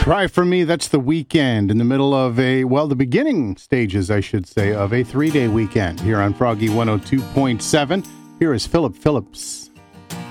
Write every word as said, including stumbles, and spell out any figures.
Cry for Me, that's the weekend in the middle of a, well, the beginning stages, I should say, of a three-day weekend here on Froggy one oh two point seven. Here is Philip Phillips.